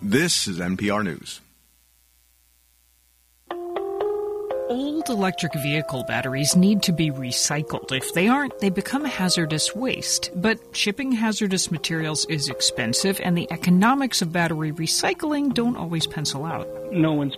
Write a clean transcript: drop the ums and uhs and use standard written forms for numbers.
This is NPR News. Old electric vehicle batteries need to be recycled. If they aren't, they become hazardous waste. But shipping hazardous materials is expensive, and the economics of battery recycling don't always pencil out. No one's